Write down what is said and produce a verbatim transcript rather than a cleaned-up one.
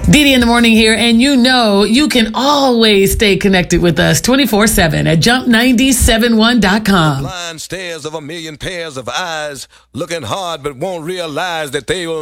Dee Dee in the morning here, and you know you can always stay connected with us twenty-four seven at jump nine seven one dot com. Blind stares of a million pairs of eyes, looking hard but won't realize that they will